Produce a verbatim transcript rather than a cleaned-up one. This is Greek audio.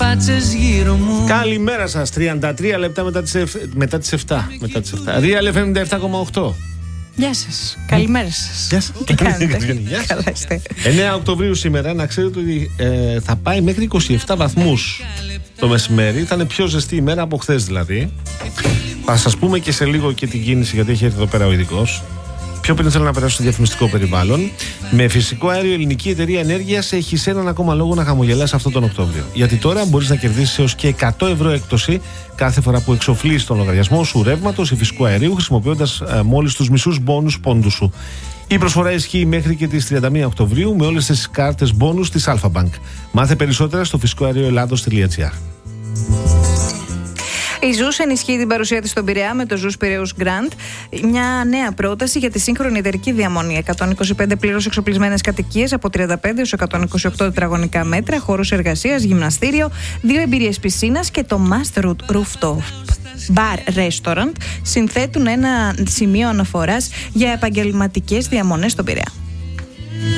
φάτσες γύρω μου. Καλημέρα σας, τριάντα τρία λεπτά μετά τις, εφ... μετά τις εφτά. Μετά τις εφτά. Real εφ εμ ενενήντα επτά κόμμα οκτώ. Γεια σας, καλημέρα σας. Γεια σας. Τι κάνετε? Γεια σας. Καλά είστε? εννέα Οκτωβρίου σήμερα, να ξέρετε ότι ε, θα πάει μέχρι είκοσι επτά βαθμούς το μεσημέρι. Θα είναι πιο ζεστή ημέρα από χθες δηλαδή. Θα σας πούμε και σε λίγο και την κίνηση, γιατί έχει έρθει εδώ πέρα ο ειδικός. Πιο πριν θέλω να περάσω στο διαφημιστικό περιβάλλον. Με φυσικό αέριο, η Ελληνική Εταιρεία Ενέργειας έχει σε έναν ακόμα λόγο να χαμογελάσει αυτόν τον Οκτώβριο. Γιατί τώρα μπορείς να κερδίσεις έως και εκατό ευρώ έκπτωση κάθε φορά που εξοφλείς τον λογαριασμό σου ρεύματος ή φυσικού αερίου, χρησιμοποιώντας ε, μόλις τους μισούς μπόνους πόντου σου. Η προσφορά ισχύει μέχρι και τις τριάντα μία Οκτωβρίου με όλες τις κάρτες μπόνους της Alpha Bank. Μάθε περισσότερα στο φυσικό αέριο ελλάδος τελεία τζι άρ. Η Ζους ενισχύει την παρουσία της στον Πειραιά με το Ζους Πειραιούς Grand, μια νέα πρόταση για τη σύγχρονη εταιρική διαμονή. εκατόν είκοσι πέντε πλήρως εξοπλισμένες κατοικίες από τριάντα πέντε έως εκατόν είκοσι οκτώ τετραγωνικά μέτρα, χώρους εργασίας, γυμναστήριο, δύο εμπειρίες πισίνας και το Master Rooftop Bar Restaurant συνθέτουν ένα σημείο αναφοράς για επαγγελματικές διαμονές στον Πειραιά.